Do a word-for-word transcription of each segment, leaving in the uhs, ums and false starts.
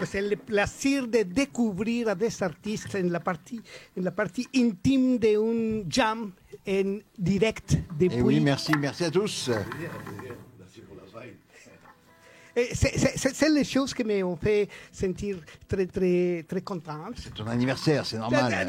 pues el placer de découvrir a des artistes en la partie, en la partie intime de un jam en direct depuis. Et oui, merci, merci à tous. C'est, c'est, c'est les choses qui m'ont fait sentir très, très, très content. C'est ton anniversaire, c'est normal.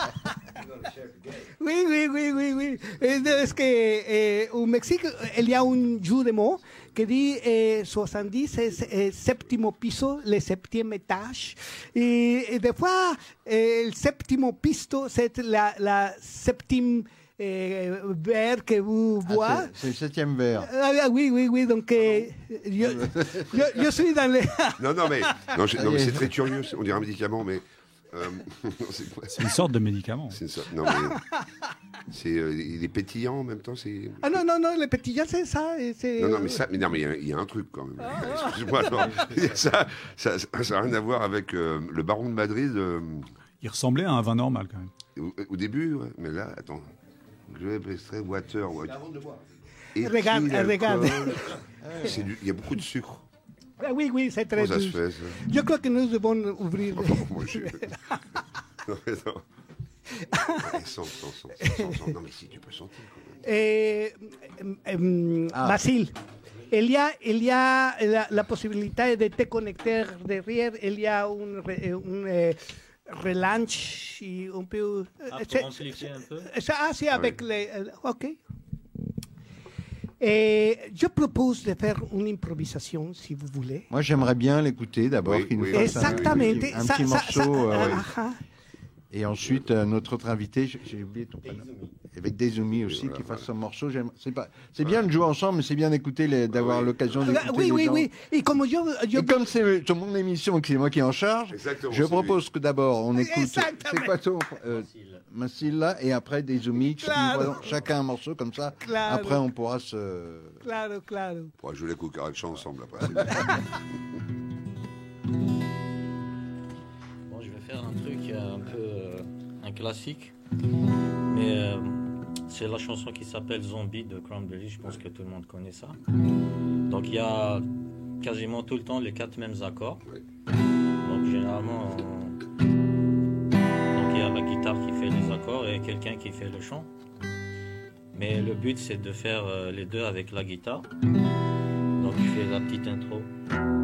Oui, oui, oui, oui, oui. Es que eh, au Mexique, il y a un jeu de mots qui dit eh, soixante-dix es eh, séptimo piso, le septième étage. Et, et des fois, eh, el séptimo piso, c'est la, la septième eh, verre que vous Ah, boivez. c'est, c'est le septième verre. Ah, oui, oui, oui. Donc, eh, je, je, je suis dans les... Non, non, mais, non, je- non, mais c'est très curieux. On dirait un médicament, mais. euh, c'est quoi C'est une sorte de médicament. C'est une sorte- Non, mais. C'est, euh, il est pétillant en même temps. C'est... Ah non, non, non, les petits gars, c'est ça. et c'est, Non, non, mais ça, mais non, mais il y a- il y, a un truc quand même. Excuse-moi, non. ça, ça, ça n'a rien à voir avec euh, le baron de Madrid. euh, Il ressemblait à un vin normal quand même. au, au début, ouais, mais là, attends. Globe Extrait Water. Water. Avant de boire. Regarde, regarde. C'est du- Il y a beaucoup de sucre. Ah oui, oui, c'est très Comment ça se douce. fait, ça Je crois que nous devons ouvrir. Oh, moi, je... non, mais non. Ouais, sens, sens, sens, sens, sens. Non, mais si, tu peux sentir quand même. Eh, em, Ah. Basile, il y a, il y a la, la possibilité de te connecter derrière. Il y a un, re- un eh, relance. Si on peut. Ah, c'est- pour amplifier un peu. Ça, ah, c'est avec Oui. les. euh, OK. Et je propose de faire une improvisation, si vous voulez. Moi, j'aimerais bien l'écouter d'abord, Oui, qu'il nous oui, fasse un- Exactement. un, Ça- petit ça- morceau. ça- euh, ouais. ah, ah. Et ensuite, euh, notre autre invité, j'ai- j'ai oublié ton prénom. Avec Deizumi aussi, voilà, qui fasse voilà. son morceau. J'aime- C'est, pas, c'est bien de jouer ensemble, mais c'est bien d'écouter, les, d'avoir Oui. l'occasion d'écouter Ah, oui, les oui, gens. oui. Et comme je, je Et comme c'est sur mon émission, que c'est moi qui en charge, Exactement, je c'est propose que d'abord on écoute. Exactement. C'est quoi ton euh, Massila et après Deizumi, qui Claro. nous voient chacun un morceau comme ça. Claro. Après, on pourra se. Claro, claro. On pourra jouer les cucarachas ensemble après. c'est bien. Bon, je vais faire un truc euh, un peu euh, un classique, mais euh, c'est la chanson qui s'appelle Zombie de Cranberry. Je pense que tout le monde connaît ça. Donc il y a quasiment tout le temps les quatre mêmes accords. Oui. Donc généralement, on- donc il y a la guitare qui fait les accords et quelqu'un qui fait le chant. Mais le but c'est de faire euh, les deux avec la guitare. Donc je fais la petite intro.